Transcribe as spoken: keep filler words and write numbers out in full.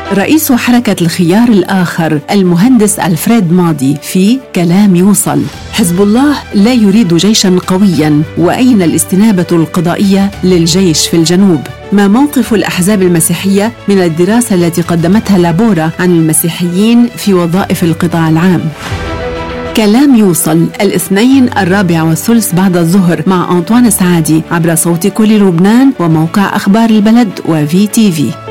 رئيس حركة الخيار الآخر المهندس ألفريد ماضي في كلام يوصل: حزب الله لا يريد جيشاً قوياً، وأين الاستنابة القضائية للجيش في الجنوب؟ ما موقف الأحزاب المسيحية من الدراسة التي قدمتها لابورا عن المسيحيين في وظائف القطاع العام؟ كلام يوصل الاثنين الرابع والثلث بعد الظهر مع أنطوان سعادي عبر صوت كل لبنان وموقع أخبار البلد وفي تي في.